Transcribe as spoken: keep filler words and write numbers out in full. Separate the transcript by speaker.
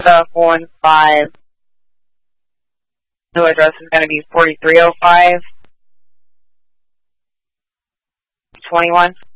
Speaker 1: the four one five. New address is going to be forty-three oh five. twenty-one.